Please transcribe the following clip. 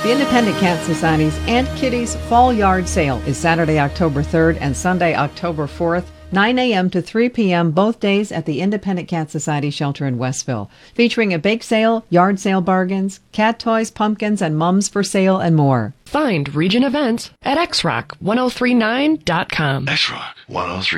The Independent Cat Society's Aunt Kitty's Fall Yard Sale is Saturday, October 3rd and Sunday, October 4th, 9 a.m. to 3 p.m. both days at the Independent Cat Society shelter in Westville, featuring a bake sale, yard sale bargains, cat toys, pumpkins, and mums for sale, and more. Find Region Events at xrock1039.com. XROC 1039.